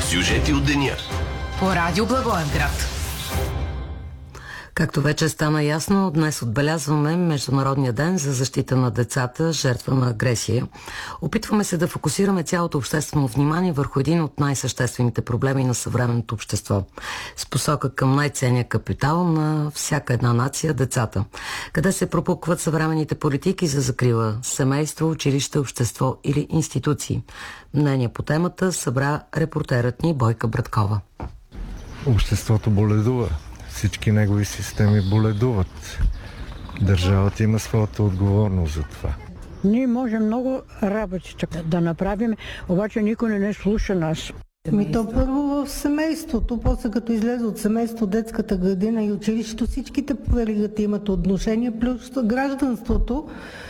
Сюжети от деня. По радио Благоевград. Както вече стана ясно, днес отбелязваме Международния ден за защита на децата, жертва на агресия. Опитваме се да фокусираме цялото обществено внимание върху един от най-съществените проблеми на съвременното общество. С посока към най-ценния капитал на всяка една нация – децата. Къде се пропукват съвременните политики за закрила – семейство, училище, общество или институции? Мнение по темата събра репортерът ни Бойка Браткова. Обществото боледува. Всички негови системи боледуват. Държавата има своята отговорност за това. Ние можем много работи да направим, обаче никой не слуша нас. То първо в семейството, после като излезе от семейство, детската градина и училището, всичките по веригата имат отношение, плюс гражданството,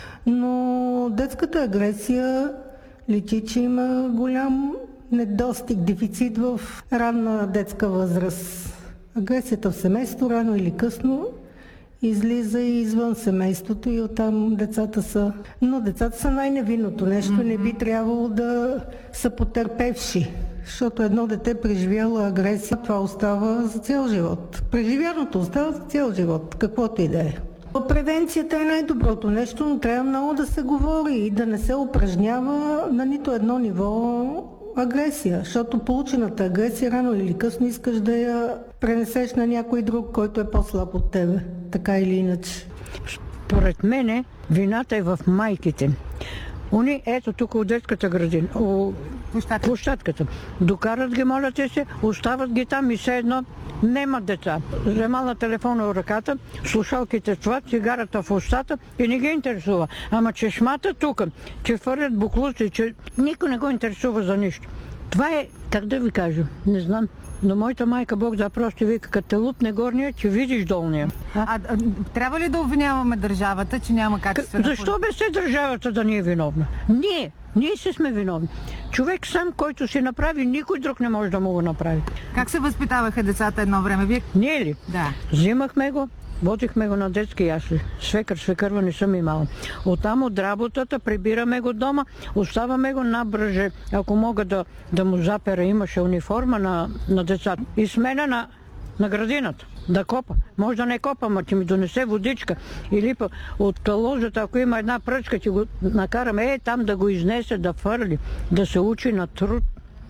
но детската агресия личи, че има голям недостиг, дефицит в ранна детска възраст. Агресията в семейството рано или късно излиза и извън семейството и оттам децата са. Но децата са най-невинното нещо, не би трябвало да са потърпевши, защото едно дете преживяло агресия, това остава за цял живот. Преживяното остава за цял живот, каквото и да е. Превенцията е най-доброто нещо, но трябва много да се говори и да не се упражнява на нито едно ниво агресия, защото получената агресия рано или късно искаш да я пренесеш на някой друг, който е по-слаб от тебе, така или иначе. Според мене вината е в майките. Они ето тук от детската градина, площадката. Докарат ги, моля те се, остават ги там и все едно нема деца. Вземала телефона в ръката, слушалките това, цигарата в устата и не ги интересува. Ама чешмата тук, че фърлят буклуци, че никой не го интересува за нищо. Това е, как да ви кажа, не знам. Но моята майка, Бог да прости, вика, като те лупне горния, че видиш долния. Трябва ли да обвиняваме държавата, че няма качествена политика? Защо бе се държавата да ни е виновна? Ние си сме виновни. Човек сам, който си направи, никой друг не може да му го направи. Как се възпитаваха децата едно време? Вие? Ние ли? Да. Взимахме го, водихме го на детски ясли. Свекърва не съм имала. Оттам от работата прибираме го дома, оставаме го набръже, ако мога да му запера, имаше униформа на децата. И смена на градината, да копа. Може да не копа, ама ти ми донесе водичка. Или от ложата, ако има една пръчка, ти го накараме, там да го изнесе, да фърли, да се учи на труд.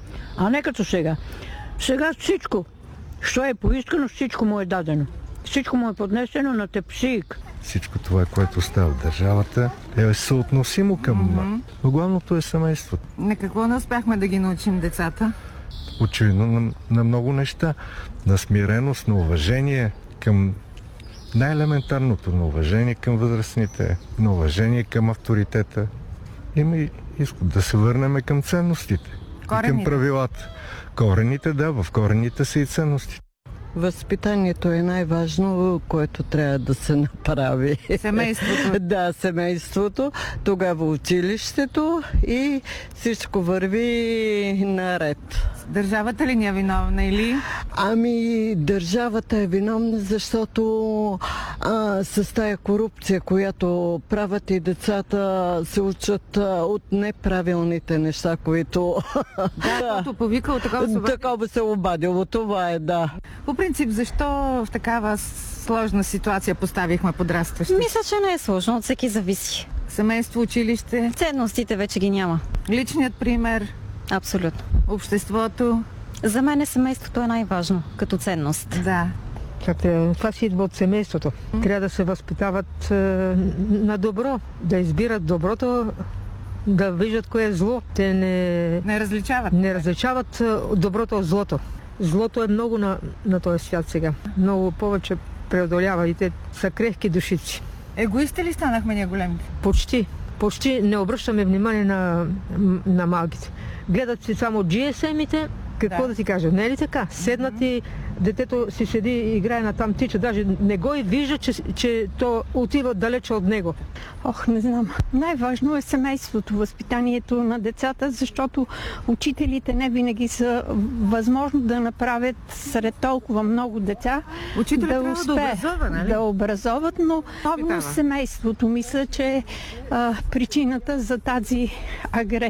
А не като сега. Сега всичко, що е поискано, всичко му е дадено. Всичко му е поднесено на тепсик. Всичко това, което става в държавата, е съотносимо към но главното е семейството. На какво не успяхме да ги научим децата? Очевидно на много неща. На смиреност, на уважение към най-елементарното, на уважение към възрастните, на уважение към авторитета. Има и да се върнем към ценностите. И към правилата. Корените, да, в корените са и ценностите. Възпитанието е най-важно, което трябва да се направи. Семейството. Да, семейството, тогава училището и всичко върви наред. Държавата ли ни е виновна или? Ами, държавата е виновна, защото с тая корупция, която правят и децата, се учат от неправилните неща, които... Да, повикало, такова се обадило, това е, да. По принцип, защо в такава сложна ситуация поставихме подрастващи? Мисля, че не е сложно, от всеки зависи. Семейство, училище? Ценностите вече ги няма. Личният пример? Абсолютно. Обществото? За мен семейството е най-важно, като ценност. Да. Това си идва от семейството. Трябва да се възпитават на добро, да избират доброто, да виждат кое е зло. Те не различават. Не различават доброто от злото. Злото е много на този свят сега. Много повече преодолява и те са крехки душици. Егоисти ли станахме ние големи? Почти не обръщаме внимание на малките. Гледат си само GSM-ите, какво да ти кажа, не е ли така? Седнат и детето си седи и играе на там тича, даже не го и вижда, че то отива далече от него. Не знам. Най-важно е семейството, възпитанието на децата, защото учителите не винаги са възможно да направят сред толкова много деца. Учителят трябва да образова, нали? Да образоват, но особено семейството мисля, че е причината за тази агресия.